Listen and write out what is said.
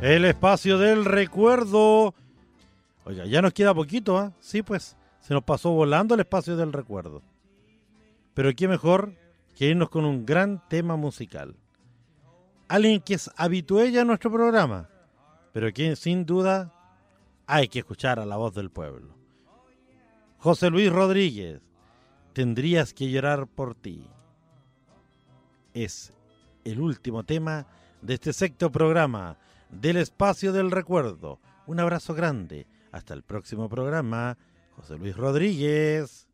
El espacio del recuerdo. Oiga, ya nos queda poquito, ¿ah? Sí, pues, se nos pasó volando el espacio del recuerdo. Pero qué mejor que irnos con un gran tema musical. Alguien que es habitué ya en nuestro programa, pero que sin duda hay que escuchar a la voz del pueblo. José Luis Rodríguez, Tendrías que llorar por ti. Es el último tema de este sexto programa del espacio del recuerdo. Un abrazo grande. Hasta el próximo programa. José Luis Rodríguez.